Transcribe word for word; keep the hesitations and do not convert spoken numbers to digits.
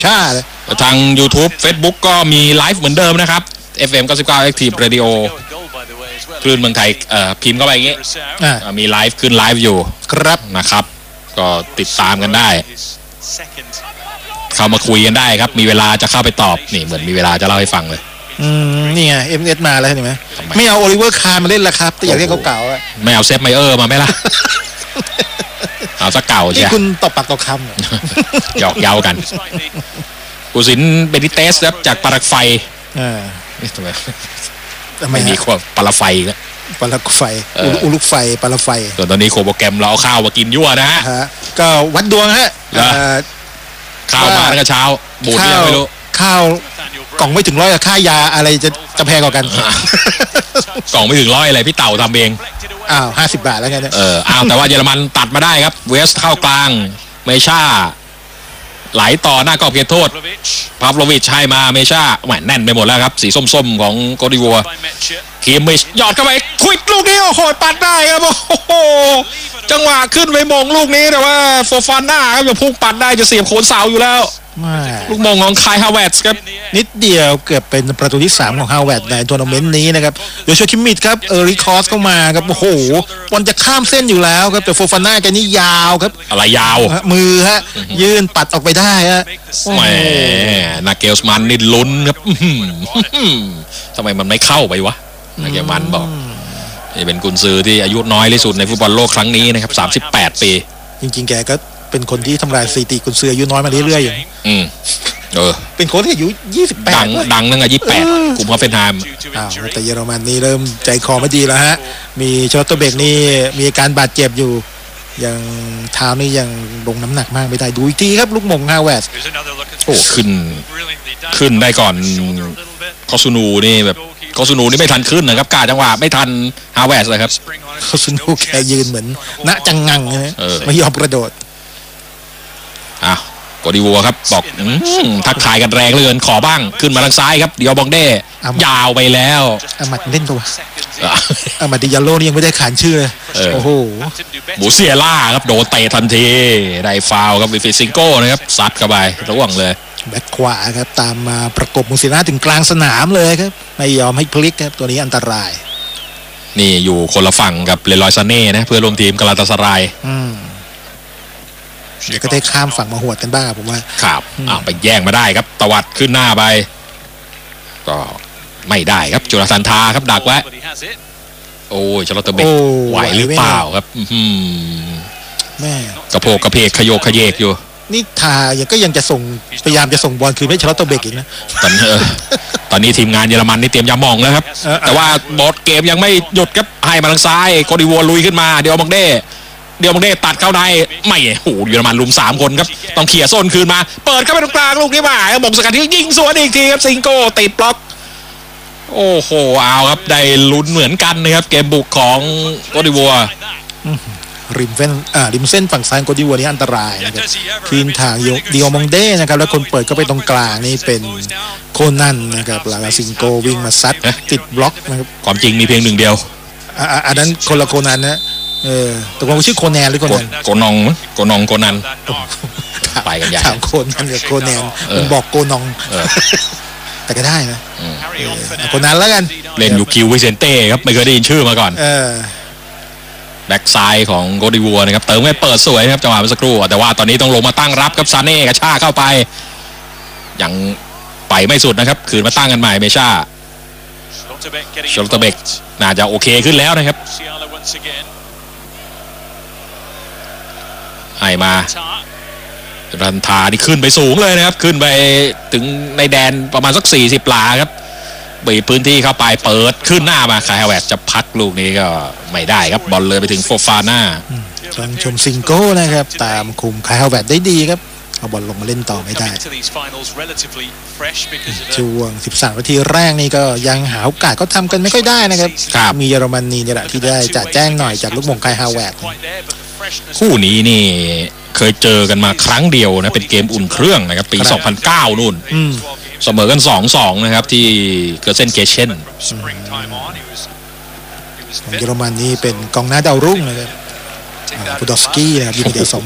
ชาเลยทาง YouTube Facebook ก็มีไลฟ์เหมือนเดิมนะครับ เอฟ เอ็ม เก้าสิบเก้า Active Radio คลื่นเมืองไทยเอ่อพิมพ์เข้าไปอย่างงี้มีไลฟ์ขึ้นไลฟ์อยู่ครับนะครับก็ติดตามกันได้เข้ามาคุยกันได้ครับมีเวลาจะเข้าไปตอบนี่เหมือนมีเวลาจะเล่าให้ฟังเลยอืมนี่ไง เอ็ม เอส มาแล้วเห็นไหมไม่เอาโอลิเวอร์คาร์มาเล่นละครับแต่อยากให้เขาเก่าอ่ะไม่เอาเซฟไมเออร์มาไหมล่ะเอาซะเก่าใช่นี่คุณตบปากตบคำหยอกเย้ากันกุศินเบนิเตสครับจากปารักไฟอ่าทำไมไม่มีความปาราไฟแล้วปารักไฟอุลุกไฟปาราไฟส่วนตอนนี้โคโปรแกรมเราเอาข้าวมากินยั่วนะฮะก็วัดดวงฮะข้าวมาตั้งแต่เช้าบูดยังไม่รู้ข้าวกล่องไม่ถึงร้อยกับค่ายาอะไรจะจะแพงกว่ากันกล่องไม่ถึงร้อยอะไรพี่เต่าทำเองอ้าวห้าสิบบาทแล้วไงเนี่ยเอออ้าวแต่ว่าเยอรมันตัดมาได้ครับเวสเข้ากลางเมชาไหลต่อหน้ากรอบเขตโทษพาฟโลวิชให้มาเมชาแหมแน่นไปหมดแล้วครับสีส้มๆของโกดิวัวคีมิชหยอดเข้าไปควิดลูกนี้โอ้โหปัดได้ครับโอ้โหจังหวะขึ้นไปมงลูกนี้แต่ว่าโฟฟาน่าครับจะพุ่งปัดได้จะเสียบโคนเสาอยู่แล้วลูกมงของคายฮาวเวิร์ดครับนิดเดียวเกือบเป็นประตูที่สามของฮาวเวิร์ดในทัวร์นาเมนต์นี้นะครับโดยโชคิมมิดครับเออริคอสเข้ามาครับโอ้โหบอลจะข้ามเส้นอยู่แล้วครับแต่โฟฟาน่าแกนี่ยาวครับอะไรยาวมือฮะยื่นปัดออกไปได้ฮะแหมนาเกลส์มันนี่ลุ้นครับทำไมมันไม่เข้าไปวะนาเกลมันบอกนี่เป็นกุนซือที่อายุน้อยที่สุดในฟุตบอลโลกครั้งนี้นะครับสามสิบแปดปีจริงๆแกก็เป็นคนที่ทำลายสถิติกุนซืออายุน้อยมาเรื่อยๆอย่างอืมเออเป็นคนที่อายุยี่สิบแปดดังดังตั้งแต่ยี่สิบแปดกลุ่มฮอฟเฟนไฮม์อ้าวแต่เยอรมันนี่เริ่มใจคอไม่ดีแล้วฮะมีชอตเตอร์เบกนี่มีอาการบาดเจ็บอยู่ยังเท้านี่ยังลงน้ำหนักมากไม่ได้ดูอีกทีครับลูกมงฮาวเวิร์ดโอ้ขึ้นขึ้นได้ก่อนคอซูนูนี่แบบคอซูนูนี่ไม่ทันขึ้นนะครับกาจังหวะไม่ทันฮาวเวิร์ดเลยครับคอซูนูแค่ยืนเหมือนณจังงังนะไม่ยอมกระโดดอ้าวโกดิวัวครับบอกทักทายกันแรงเหลือเกินขอบ้างขึ้นมาทางซ้ายครับเดียวบองเด้ยาวไปแล้วอามัดเล่นตัวอามัดดิยาโลนี่ยังไม่ได้ขานชื่อเลยโอ้โหบูเซียล่าครับโดนเตะทันทีได้ฟาวครับวิฟิซิงโก้นะครับซัดเข้าไประหว่างเลยแบ็คขวาครับตามมาประกบมูซิน่าถึงกลางสนามเลยครับไม่ยอมให้พลิกครับตัวนี้อันตรายนี่อยู่คนละฝั่งกับเลรอยซาเน่นะเพื่อร่วมทีมกาลาตาสารายเดี๋ยวก็ได้ข้ามฝั่งมาหวดกันบ้างผมว่าครับอ้าวไปแย่งมาได้ครับตวัดขึ้นหน้าไปก็ไม่ได้ครับจุลสันทาครับดักไว้โอ้ยชลอตเตอร์เบกไหวหรือเปล่าครับแม่กระโปงกระเพกขยโยขยเยกอยู่นี่ทายังก็ยังจะส่งพยายามจะส่งบอลคืนให้ชลอตเตอร์เบกอีกนะตอนนี้ตอนนี้ทีมงานเยอรมันนี่เตรียมยามองแล้วครับแต่ว่าบอสเกมยังไม่หยุดครับให้มาทางซ้ายโกดิวัวลุยขึ้นมาเดี๋ยวบังเด้เดี๋ยวบังเด้ตัดเข้าในไม่โอ้โหเยอรมันลุมสามคนครับต้องเขี่ยโซนคืนมาเปิดเข้าไปตรงกลางลูกนี้มาบงสกัดที่ยิงสวนอีกทีครับซิงโก้ติดบล็อกโอ้โหเอาครับได้ลุ้นเหมือนกันนะครับเกมบุกของโกดิวัวริมเส้นอ่าริมเส้นฝั่งซ้ายโกดิวัวนี่อันตรายนะครับคืนทางเดียวมองเด้นะครับแล้วคนเปิดก็ไปตรงกลางนี่เป็นโคนันนะครับหลังซิงโก้วิ่งมาซัดติดบล็อกนะครับความจริงมีเพียงหนึ่งเดียวอ่าอันนั้นคนละโคนันนะเออตกลงชื่อโคแนนหรือโคนันโกนองโกนองโกนันไปกันใหญ่ถามโคนันกับโคแนนมันบอกโกนองแต่ก็ได้นะโคนันแล้วกันเล่นอยู่คิววิเซนเต้ครับไม่เคยได้ยินชื่อมาก่อนแบ็กซ้ายของโกดิวัวนะครับเติมให้เปิดสวยครับจังหวะเมื่อสักครู่แต่ว่าตอนนี้ต้องลงมาตั้งรับครับซาเน่กระชากเข้าไปยังไปไม่สุดนะครับคืนมาตั้งกันใหม่เมชาชลอตเตอร์เบกน่าจะโอเคขึ้นแล้วนะครับให้มารันทาที่ขึ้นไปสูงเลยนะครับขึ้นไปถึงในแดนประมาณสักสี่สิบหลาครับบีบพื้นที่เข้าไปเปิดขึ้นหน้ามาคายฮาวเวิร์ดจะพักลูกนี้ก็ไม่ได้ครับบอลเลยไปถึงโฟฟาน่าต้องชมซิงโก้นะครับตามคุมคายฮาวเวิร์ดได้ดีครับเอาบอลลงมาเล่นต่อไม่ได้ช่วงสิบสามนาทีแรกนี่ก็ยังหาโอกาสก็ทำกันไม่ค่อยได้นะครับมีเยอรมนีนี่แหละที่ได้จะแจ้งหน่อยจากลูกมงคายฮาวเวิร์ดคู่นี้นี่เคยเจอกันมาครั้งเดียวนะเป็นเกมอุ่นเครื่องนะครับปีสองพันเก้านู่นเสมอกัน สองสอง นะครับที่เกิร์เซนเกเชนเยอรมันนี่เป็นกองหน้าดาวรุ่งนะครับปูดอฟสกี้นะครับยิงเดียวสอง